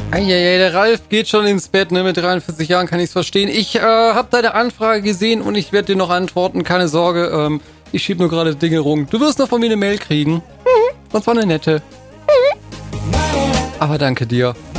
Eieiei, der Ralf geht schon ins Bett, ne? Mit 43 Jahren kann ich's verstehen. Ich habe deine Anfrage gesehen und ich werde dir noch antworten. Keine Sorge, ich schieb nur gerade Dinge rum. Du wirst noch von mir eine Mail kriegen. Das war eine nette. Aber danke dir.